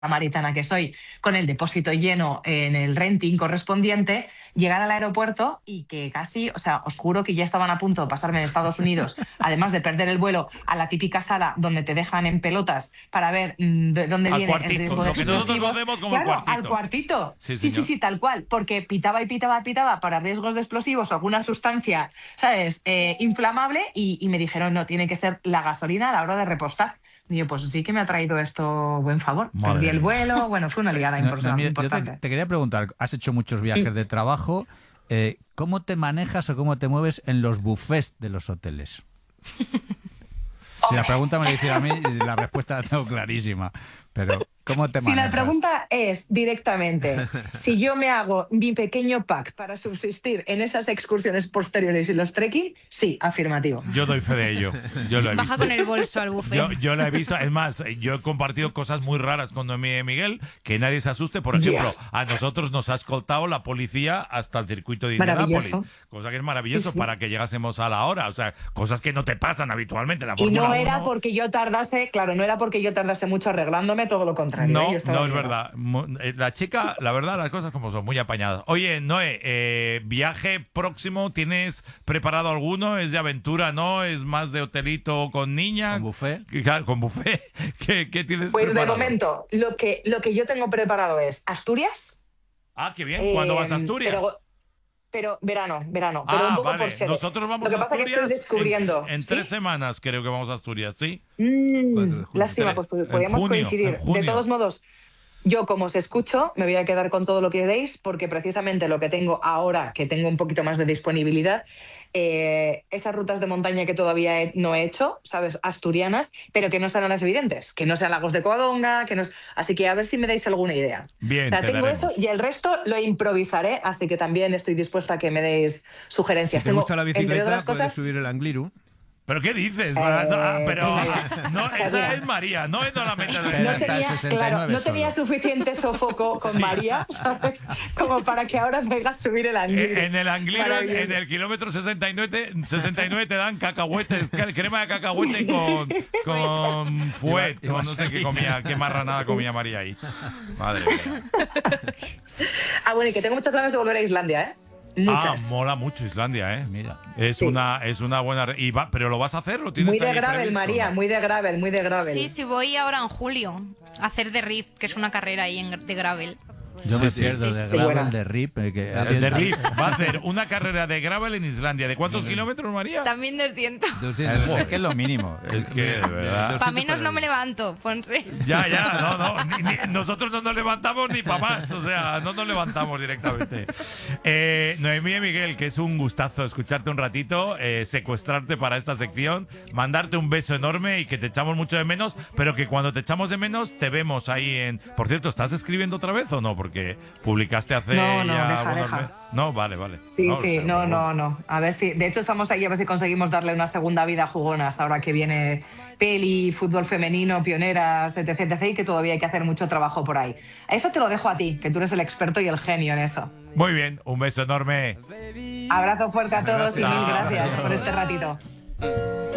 samaritana que soy, con el depósito lleno en el renting correspondiente, llegar al aeropuerto y que casi, o sea, os juro que ya estaban a punto de pasarme de Estados Unidos, además de perder el vuelo, a la típica sala donde te dejan en pelotas para ver de dónde viene el riesgo de explosivos. Claro, al cuartito. Sí, tal cual, porque pitaba para riesgos de explosivos o alguna sustancia, ¿sabes?, inflamable, y me dijeron, no, tiene que ser la gasolina a la hora de repostar. Y yo, pues sí que me ha traído esto buen favor. Perdí el vuelo, bueno, fue una liada importante. Yo te quería preguntar, has hecho muchos viajes de trabajo, ¿cómo te manejas o cómo te mueves en los buffets de los hoteles? Si la pregunta me la hicieron a mí, la respuesta la tengo clarísima, pero ¿cómo te manejas? Si la pregunta es directamente si yo me hago mi pequeño pack para subsistir en esas excursiones posteriores y los trekking, sí, afirmativo. Yo doy fe de ello. Yo lo he Baja visto. con el bolso al buffet. Yo lo he visto. Es más, yo he compartido cosas muy raras con Miguel, que nadie se asuste. Por ejemplo, a nosotros nos ha escoltado la policía hasta el circuito de Indianápolis. Cosa que es maravilloso para que llegásemos a la hora. O sea, cosas que no te pasan habitualmente en la Fórmula 1. Y no era porque yo tardase mucho arreglándome, todo lo contrario. No es verdad. La chica, la verdad, las cosas como son, muy apañadas. Oye, Noé, viaje próximo, ¿tienes preparado alguno? ¿Es de aventura, no? ¿Es más de hotelito con niña? ¿Con buffet? Claro, con buffet. ¿Qué tienes pues preparado? De momento, lo que yo tengo preparado es Asturias. Ah, qué bien. ¿Cuándo vas a Asturias? Pero verano. Pero un poco vale. por sede. Nosotros vamos a Asturias que estoy descubriendo. en 3 semanas, creo que vamos a Asturias, ¿sí? Lástima, pues podríamos coincidir. De todos modos, yo, como os escucho, me voy a quedar con todo lo que deis, porque precisamente lo que tengo ahora, que tengo un poquito más de disponibilidad, esas rutas de montaña que todavía no he hecho, ¿sabes?, asturianas, pero que no sean las evidentes, que no sean Lagos de Covadonga, así que a ver si me dais alguna idea. Bien, tengo eso y el resto lo improvisaré, así que también estoy dispuesta a que me deis sugerencias. Si te gusta la bicicleta, puedes subir el Angliru. ¿Pero qué dices? Esa es María, no es solamente no tenía suficiente sofoco con María, ¿sabes?, como para que ahora me hagas subir el Angliru. En el Angliru, en el kilómetro 69 te dan cacahuetes, crema de cacahuete con fuet, no sé qué comía, qué marranada comía María ahí. Madre mía. Bueno, y que tengo muchas ganas de volver a Islandia, ¿eh? Muchas. Mola mucho Islandia, ¿eh? Mira. Es una buena... ¿Pero lo vas a hacer? ¿Lo tienes muy de ahí gravel, previsto? María, muy de gravel. Sí, voy ahora en julio a hacer de Rift, que es una carrera ahí de gravel. Yo me pierdo de gravel, de RIP. De RIP va a hacer una carrera de gravel en Islandia. ¿De cuántos kilómetros, María? También 200. Es que es lo mínimo. Es que, de verdad. Para menos no me levanto, Ponce. Ya, no. Nosotros no nos levantamos ni para más. O sea, no nos levantamos directamente. Noemí y Miguel, que es un gustazo escucharte un ratito, secuestrarte para esta sección, mandarte un beso enorme y que te echamos mucho de menos, pero que cuando te echamos de menos te vemos ahí en... Por cierto, ¿estás escribiendo otra vez o no? Porque publicaste hace deja. No, vale. Sí, no. A ver si... De hecho, estamos ahí a ver si conseguimos darle una segunda vida a Jugonas, ahora que viene peli, fútbol femenino, pioneras, etc, y que todavía hay que hacer mucho trabajo por ahí. Eso te lo dejo a ti, que tú eres el experto y el genio en eso. Muy bien, un beso enorme. Abrazo fuerte a todos y mil gracias por este ratito.